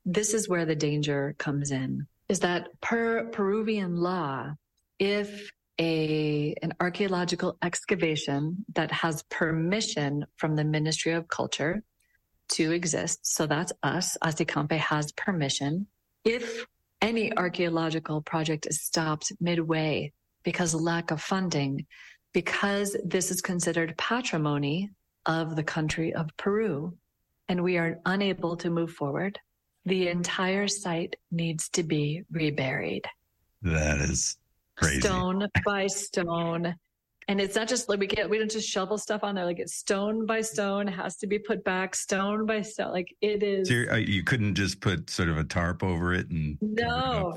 this is where the danger comes in, is that per Peruvian law, if an archaeological excavation that has permission from the Ministry of Culture to exist, so that's us, Asticampe has permission. If any archaeological project is stopped midway because of lack of funding, because this is considered patrimony of the country of Peru, and we are unable to move forward, the entire site needs to be reburied. That is crazy. Stone by stone. And it's not just like we don't just shovel stuff on there. Like it's stone by stone, has to be put back stone by stone. Like it is. So you couldn't just put sort of a tarp over it and no.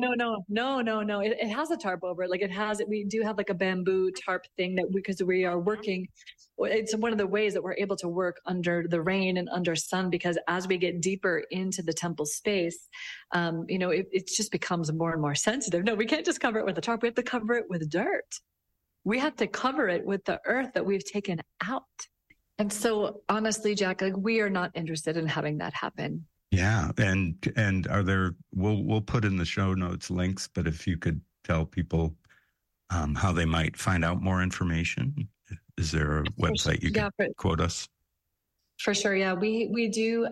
It has a tarp over it. Like we do have like a bamboo tarp thing because we are working. It's one of the ways that we're able to work under the rain and under sun, because as we get deeper into the temple space, it just becomes more and more sensitive. No, we can't just cover it with a tarp. We have to cover it with dirt. We have to cover it with the earth that we've taken out. And so honestly, Jack, like we are not interested in having that happen. Yeah. And are there, we'll put in the show notes links, but if you could tell people how they might find out more information, is there a website you can quote us? For sure. Yeah, we do.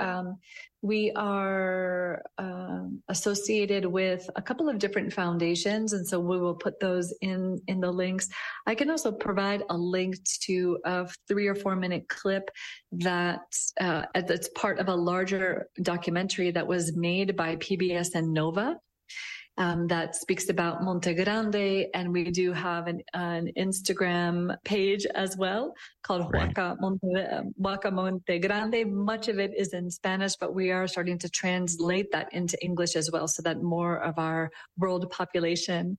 We are associated with a couple of different foundations. And so we will put those in the links. I can also provide a link to a 3 or 4 minute clip that's part of a larger documentary that was made by PBS and Nova. That speaks about Monte Grande, and we do have an Instagram page as well called Huaca Monte Grande. Much of it is in Spanish, but we are starting to translate that into English as well, so that more of our world population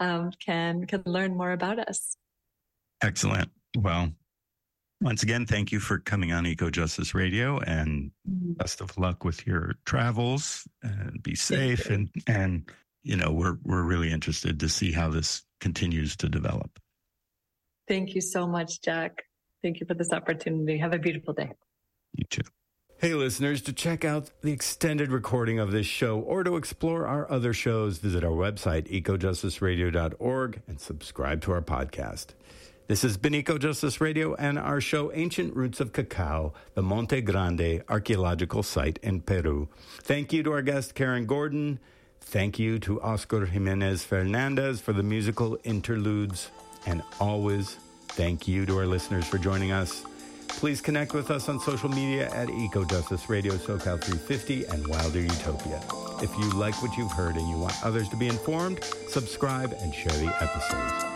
can learn more about us. Excellent. Well, once again, thank you for coming on Eco Justice Radio, and best of luck with your travels. And be safe, and we're really interested to see how this continues to develop. Thank you so much, Jack. Thank you for this opportunity. Have a beautiful day. You too. Hey, listeners, to check out the extended recording of this show or to explore our other shows, visit our website, ecojusticeradio.org, and subscribe to our podcast. This has been Eco Justice Radio and our show, Ancient Roots of Cacao, the Monte Grande archaeological site in Peru. Thank you to our guest, Karen Gordon. Thank you to Oscar Jimenez Fernandez for the musical interludes. And always, thank you to our listeners for joining us. Please connect with us on social media at Eco Justice Radio, SoCal 350, and Wilder Utopia. If you like what you've heard and you want others to be informed, subscribe and share the episodes.